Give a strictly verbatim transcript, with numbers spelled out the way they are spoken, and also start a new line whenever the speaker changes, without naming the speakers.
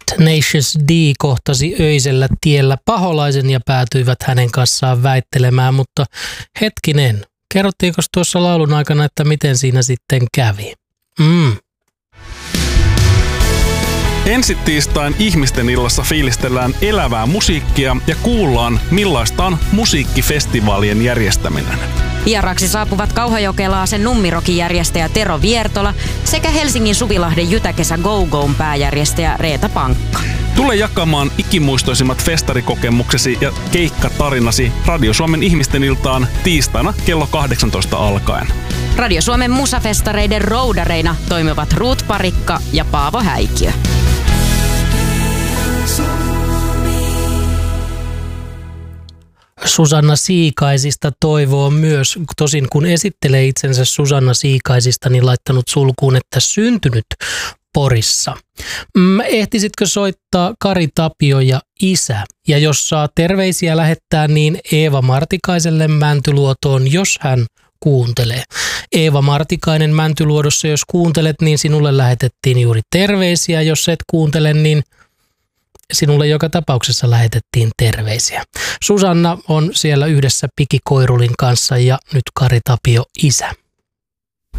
Tenacious D kohtasi öisellä tiellä paholaisen ja päätyivät hänen kanssaan väittelemään, mutta hetkinen, kerrottiinko tuossa laulun aikana, että miten siinä sitten kävi? Mm.
Ensi tiistain ihmisten illassa fiilistellään elävää musiikkia ja kuullaan, millaista on musiikkifestivaalien järjestäminen.
Vieraaksi saapuvat Kauhajokelaasen Nummirokin järjestäjä Tero Viertola sekä Helsingin Suvilahden Jytäkesä Go Go'n pääjärjestäjä Reeta Pankka.
Tule jakamaan ikimuistoisimmat festarikokemuksesi ja keikkatarinasi Radio Suomen ihmisten iltaan tiistaina kello kahdeksantoista alkaen.
Radio Suomen musafestareiden roudareina toimivat Ruut Parikka ja Paavo Häikiö.
Susanna Siikaisista toivoo myös, tosin kun esittelee itsensä Susanna Siikaisista, niin laittanut sulkuun, että syntynyt Porissa. Mm, ehtisitkö soittaa Kari Tapio ja isä? Ja jos saa terveisiä lähettää, niin Eeva Martikaiselle Mäntyluotoon, jos hän kuuntelee. Eeva Martikainen Mäntyluodossa, jos kuuntelet, niin sinulle lähetettiin juuri terveisiä. Jos et kuuntele, niin sinulle joka tapauksessa lähetettiin terveisiä. Susanna on siellä yhdessä Piki Koirulin kanssa ja nyt Kari Tapio isä.